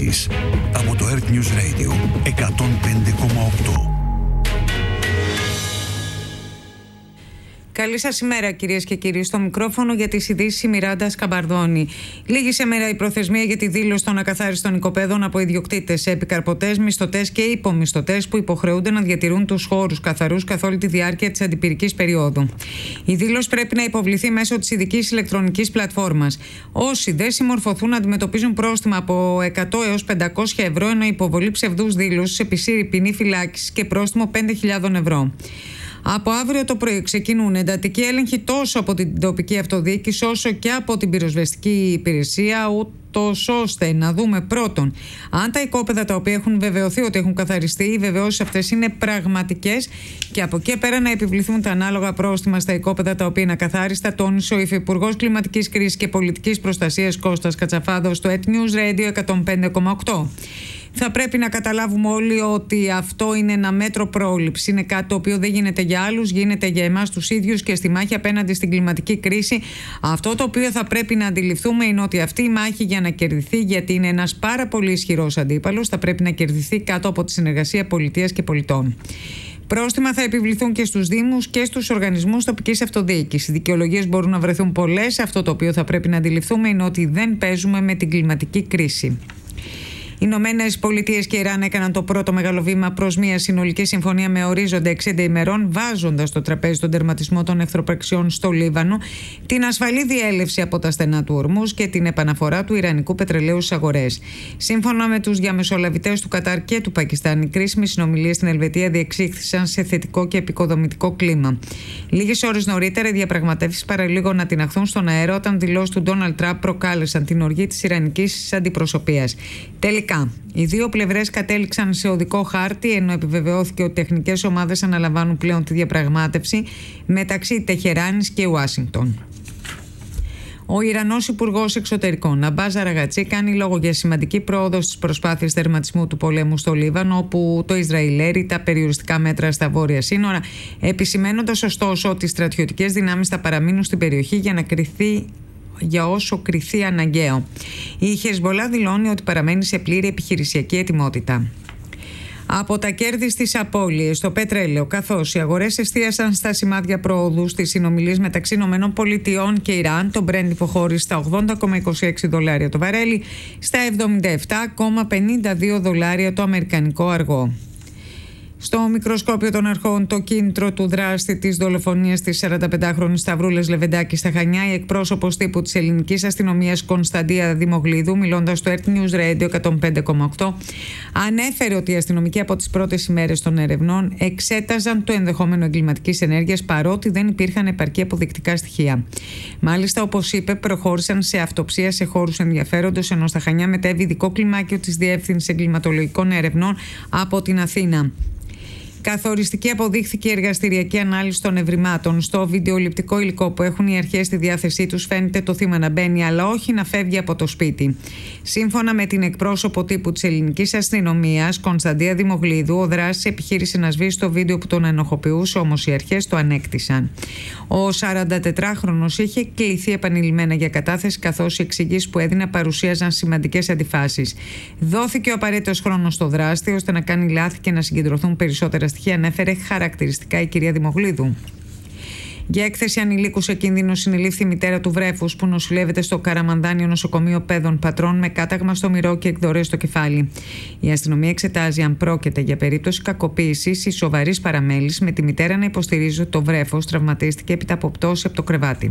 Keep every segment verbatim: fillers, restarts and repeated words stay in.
ειδήσεις από το Earth News Radio εκατόν πέντε κόμμα οκτώ. Καλή σας ημέρα, κυρίες και κύριοι. Στο μικρόφωνο για τις ειδήσεις η Μιράντα Σκαμπαρδώνη. Λίγη σήμερα η προθεσμία για τη δήλωση των ακαθάριστων οικοπαίδων από ιδιοκτήτες, επικαρπωτές, μισθωτές και υπομισθωτές που υποχρεούνται να διατηρούν τους χώρους καθαρούς καθ' όλη τη διάρκεια της αντιπυρικής περίοδου. Η δήλωση πρέπει να υποβληθεί μέσω της ειδικής ηλεκτρονικής πλατφόρμας. Όσοι δεν συμμορφωθούν αντιμετωπίζουν πρόστιμα από εκατό έως πεντακόσια ευρώ, ενώ η υποβολή ψευδούς δήλωσης επισύρει ποινή φυλάκισης και πρόστιμο πέντε χιλιάδες ευρώ. Από αύριο το πρωί ξεκινούν εντατικοί έλεγχοι τόσο από την τοπική αυτοδιοίκηση όσο και από την πυροσβεστική υπηρεσία, ούτως ώστε να δούμε πρώτον αν τα οικόπεδα τα οποία έχουν βεβαιωθεί ότι έχουν καθαριστεί, οι βεβαιώσεις αυτές είναι πραγματικές, και από εκεί πέρα να επιβληθούν τα ανάλογα πρόστιμα στα οικόπεδα τα οποία είναι ακαθάριστα, τόνισε ο Υφυπουργός Κλιματικής Κρίσης και Πολιτικής Προστασίας Κώστας Κατσαφάδος στο Earth News Radio εκατόν πέντε κόμμα οκτώ. Θα πρέπει να καταλάβουμε όλοι ότι αυτό είναι ένα μέτρο πρόληψη. Είναι κάτι το οποίο δεν γίνεται για άλλους, γίνεται για εμάς τους ίδιους, και στη μάχη απέναντι στην κλιματική κρίση αυτό το οποίο θα πρέπει να αντιληφθούμε είναι ότι αυτή η μάχη, για να κερδιθεί, γιατί είναι ένας πάρα πολύ ισχυρός αντίπαλος, θα πρέπει να κερδιθεί κάτω από τη συνεργασία πολιτείας και πολιτών. Πρόστιμα θα επιβληθούν και στους Δήμους και στους οργανισμούς τοπικής αυτοδιοίκησης. Οι δικαιολογίες μπορούν να βρεθούν πολλές. Αυτό το οποίο θα πρέπει να αντιληφθούμε είναι ότι δεν παίζουμε με την κλιματική κρίση. Οι Ηνωμένες Πολιτείες και Ιράν έκαναν το πρώτο μεγάλο βήμα προς μια συνολική συμφωνία με ορίζοντα εξήντα ημερών, βάζοντας στο τραπέζι τον τερματισμό των εχθροπραξιών στο Λίβανο, την ασφαλή διέλευση από τα στενά του Ορμούζ και την επαναφορά του ιρανικού πετρελαίου στις αγορές. Σύμφωνα με τους διαμεσολαβητές του Κατάρ και του Πακιστάν, οι κρίσιμες συνομιλίες στην Ελβετία διεξήχθησαν σε θετικό και επικοδομητικό κλίμα. Λίγες ώρες νωρίτερα, οι διαπραγματεύσεις παραλίγο να τιναχθούν στον αέρα όταν δηλώσεις του Ντόναλντ Τραμπ προκάλεσαν την οργή της ιρανικής αντιπροσωπείας. Τελικά, οι δύο πλευρές κατέληξαν σε οδικό χάρτη, ενώ επιβεβαιώθηκε ότι τεχνικές ομάδες αναλαμβάνουν πλέον τη διαπραγμάτευση μεταξύ Τεχεράνης και Ουάσιγκτον. Ο Ιρανός Υπουργός Εξωτερικών Αμπάζ Αραγατσί κάνει λόγο για σημαντική πρόοδο στις προσπάθειες τερματισμού του πολέμου στο Λίβανο, όπου το Ισραήλ έρει τα περιοριστικά μέτρα στα βόρεια σύνορα, επισημένοντας ωστόσο ότι οι στρατιωτικές δυνάμεις θα παραμείνουν στην περιοχή για να κριθεί για όσο κριθεί αναγκαίο. Η Χεσμπολά δηλώνει ότι παραμένει σε πλήρη επιχειρησιακή ετοιμότητα. Από τα κέρδη στις απώλειες στο πετρέλαιο, καθώς οι αγορές εστίασαν στα σημάδια προόδου στις συνομιλίες μεταξύ ΗΠΑ και Ιράν, το Brent υποχώρησε στα ογδόντα κόμμα είκοσι έξι δολάρια το βαρέλι, στα εβδομήντα επτά κόμμα πενήντα δύο δολάρια το αμερικανικό αργό. Στο μικροσκόπιο των αρχών, το κίνητρο του δράστη της δολοφονίας της σαρανταπεντάχρονης Σταυρούλας Λεβεντάκη στα Χανιά, η εκπρόσωπος τύπου της ελληνικής αστυνομίας Κωνσταντία Δημογλίδου, μιλώντας στο Earth News Radio εκατόν πέντε κόμμα οκτώ, ανέφερε ότι οι αστυνομικοί από τις πρώτες ημέρες των ερευνών εξέταζαν το ενδεχόμενο εγκληματικής ενέργειας, παρότι δεν υπήρχαν επαρκή αποδεικτικά στοιχεία. Μάλιστα, όπως είπε, προχώρησαν σε αυτοψία σε χώρους ενδιαφέροντος, ενώ στα Χανιά μετέβη ειδικό κλιμάκιο της Διεύθυνσης Εγκληματολογικών Ερευνών από την Αθήνα. Καθοριστική αποδείχθηκε η εργαστηριακή ανάλυση των ευρημάτων. Στο βιντεοληπτικό υλικό που έχουν οι αρχές στη διάθεσή τους, φαίνεται το θύμα να μπαίνει, αλλά όχι να φεύγει από το σπίτι. Σύμφωνα με την εκπρόσωπο τύπου της ελληνικής αστυνομίας, Κωνσταντία Δημογλίδου, ο δράστης επιχείρησε να σβήσει το βίντεο που τον ενοχοποιούσε, όμως οι αρχές το ανέκτησαν. Ο σαραντατετράχρονος είχε κληθεί επανειλημμένα για κατάθεση, καθώς οι εξηγήσεις που έδινε παρουσίαζαν σημαντικές αντιφάσεις. Δόθηκε ο απαραίτητος χρόνος στο δράστη ώστε να κάνει λάθη και να συγκεντρωθούν περισσότερα στοιχεία, ανέφερε χαρακτηριστικά η κυρία Δημογλίδου. Για έκθεση ανηλίκου σε κίνδυνο συνελήφθη η μητέρα του βρέφους που νοσηλεύεται στο Καραμανδάνιο Νοσοκομείο Παιδών Πατρών με κάταγμα στο μυρό και εκδορές στο κεφάλι. Η αστυνομία εξετάζει αν πρόκειται για περίπτωση κακοποίησης ή σοβαρής παραμέλησης, με τη μητέρα να υποστηρίζει ότι το βρέφος τραυματίστηκε έπειτα από πτώση από το κρεβάτι.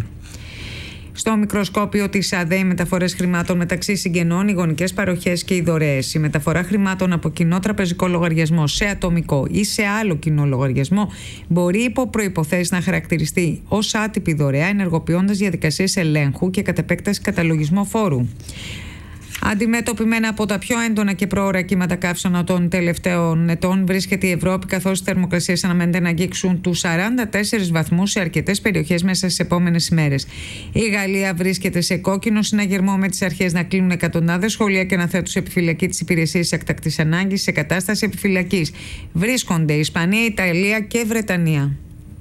Στο μικροσκόπιο της ΑΔΕ, οι μεταφορές χρημάτων μεταξύ συγγενών, οι γονικές παροχές και οι δωρεές. Η μεταφορά χρημάτων από κοινό τραπεζικό λογαριασμό σε ατομικό ή σε άλλο κοινό λογαριασμό μπορεί υπό προϋποθέσεις να χαρακτηριστεί ως άτυπη δωρεά, ενεργοποιώντας διαδικασίες ελέγχου και κατ' επέκταση καταλογισμό φόρου. Αντιμέτωπη με ένα από τα πιο έντονα και πρόωρα κύματα καύσωνα των τελευταίων ετών βρίσκεται η Ευρώπη, καθώς οι θερμοκρασίες αναμένεται να αγγίξουν τους σαράντα τέσσερις βαθμούς σε αρκετές περιοχές μέσα στις επόμενες ημέρες. Η Γαλλία βρίσκεται σε κόκκινο συναγερμό, με τις αρχές να κλείνουν εκατοντάδες σχολεία και να θέτουν σε επιφυλακή τις υπηρεσίες εκτακτής ανάγκης. Σε κατάσταση επιφυλακής βρίσκονται η Ισπανία, η Ιταλία και η Βρετανία.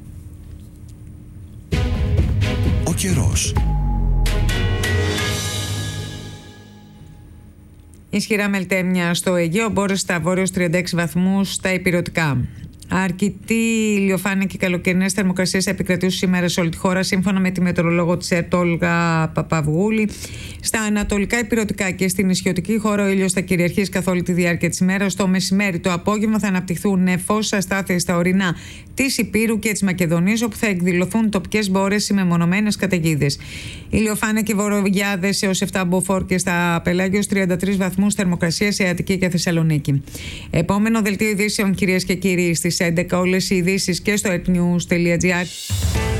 Ο καιρός. Ισχυρά μελτέμια στο Αιγαίο, μπόρες στα βόρειος τριάντα έξι βαθμούς στα ηπειρωτικά. Αρκετή ηλιοφάνεια και καλοκαιρινές θερμοκρασίες θα επικρατήσουν σήμερα σε όλη τη χώρα, σύμφωνα με τη μετεωρολόγο της ΕΡΤ Όλγα Παπαβγούλη. Στα ανατολικά ηπειρωτικά και στην νησιωτική χώρα ο ήλιος θα κυριαρχήσει καθ' όλη τη διάρκεια της ημέρας. Το μεσημέρι, το απόγευμα θα αναπτυχθούν νεφώσεις αστάθειες στα ορεινά της Υπήρου και της Μακεδονίας, όπου θα εκδηλωθούν τοπικές μπόρες ή μεμονωμένες καταιγίδες. Ηλιοφάνεια και βορειάδες έως επτά μποφόρ και στα Πελάγιος, τριάντα τρεις βαθμούς θερμοκρασία σε Αττική και Θεσσαλονίκη. Επόμενο δελτίο ειδήσεων, κυρίες και κύριοι, στις έντεκα. Όλες οι ειδήσεις και στο airnews τελεία gr.